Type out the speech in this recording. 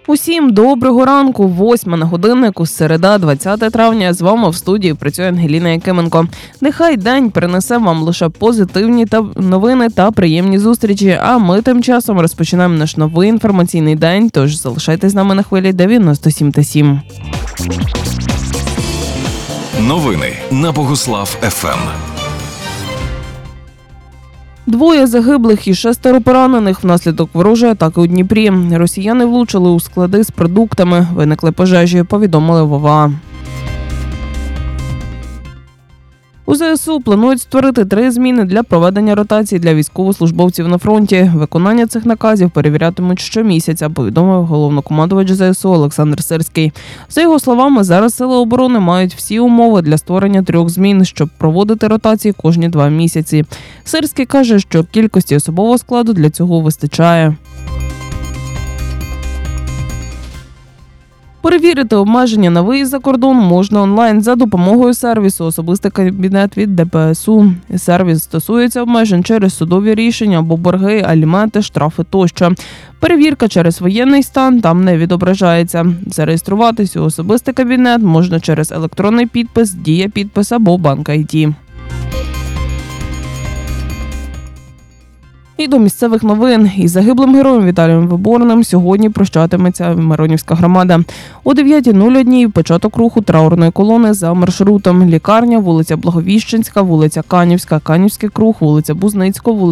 Усім доброго ранку, 8 на годиннику, середа, 20 травня. З вами в студії працює Ангеліна Якименко. Нехай день принесе вам лише позитивні новини та приємні зустрічі, а ми тим часом розпочинаємо наш новий інформаційний день, тож залишайтесь з нами на хвилі 97,7. Новини на Богуслав ФМ. 2 загиблих і 6 поранених внаслідок ворожої атаки у Дніпрі. Росіяни влучили у склади з продуктами. Виникли пожежі, повідомили в ОВА. У ЗСУ планують створити 3 зміни для проведення ротації для військовослужбовців на фронті. Виконання цих наказів перевірятимуть щомісяця, повідомив головнокомандувач ЗСУ Олександр Сирський. За його словами, зараз Сили оборони мають всі умови для створення 3 змін, щоб проводити ротації кожні 2 місяці. Сирський каже, що кількості особового складу для цього вистачає. Перевірити обмеження на виїзд за кордон можна онлайн за допомогою сервісу «Особистий кабінет» від ДПСУ. Сервіс стосується обмежень через судові рішення або борги, аліменти, штрафи тощо. Перевірка через воєнний стан там не відображається. Зареєструватись у «Особистий кабінет» можна через електронний підпис, Дія-підпис або Банк ID. І до місцевих новин. Із загиблим героєм Віталієм Виборним сьогодні прощатиметься Миронівська громада. О 9:01 початок руху траурної колони за маршрутом: лікарня, вулиця Благовіщенська, вулиця Канівська, Канівський круг, вулиця Бузницького,